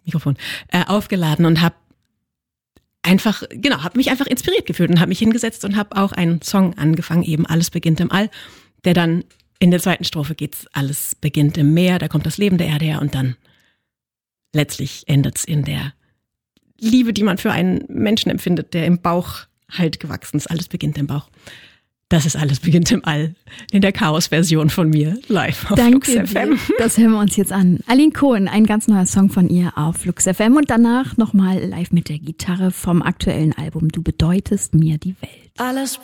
Mikrofon, aufgeladen und habe mich einfach inspiriert gefühlt und habe mich hingesetzt und habe auch einen Song angefangen, eben Alles beginnt im All, der dann in der zweiten Strophe geht's, alles beginnt im Meer, da kommt das Leben der Erde her und dann letztlich endet's in der Liebe, die man für einen Menschen empfindet, der im Bauch halt gewachsen ist. Alles beginnt im Bauch. Das ist Alles beginnt im All in der Chaos-Version von mir live auf Flux FM. Das hören wir uns jetzt an. Aline Cohen, ein ganz neuer Song von ihr auf Flux FM und danach nochmal live mit der Gitarre vom aktuellen Album Du bedeutest mir die Welt. Alles